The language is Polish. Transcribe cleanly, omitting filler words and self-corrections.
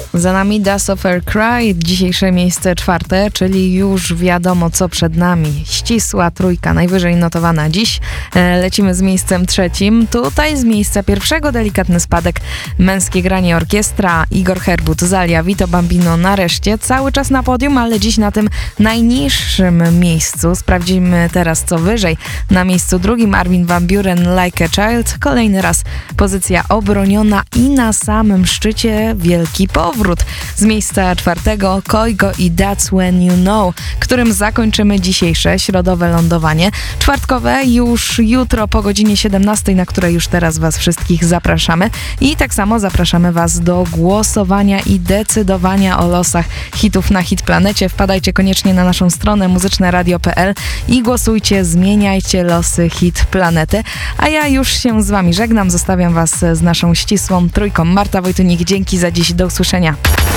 Za nami Das of Air Cry, dzisiejsze miejsce 4, czyli już wiadomo co przed nami. Ścisła trójka, najwyżej notowana dziś. Lecimy z miejscem 3. Tutaj z miejsca 1 delikatny spadek. Męskie granie orkiestra, Igor Herbut, Zalia, Vito Bambino nareszcie. Cały czas na podium, ale dziś na tym najniższym miejscu. Sprawdzimy teraz co wyżej. Na miejscu 2 Armin van Buuren, Like a Child. Kolejny raz pozycja obroniona i na samym szczycie wielki powrót. Z miejsca 4 Koigo i That's When You Know, którym zakończymy dzisiejsze środowe lądowanie. Czwartkowe już jutro po godzinie 17, na które już teraz Was wszystkich zapraszamy. I tak samo zapraszamy Was do głosowania i decydowania o losach hitów na Hit Planecie. Wpadajcie koniecznie na naszą stronę muzyczneradio.pl i głosujcie, zmieniajcie losy Hit Planety. A ja już się z Wami żegnam, zostawiam Was z naszą ścisłą trójką. Marta Wojtunik, dzięki za dziś, do usłyszenia.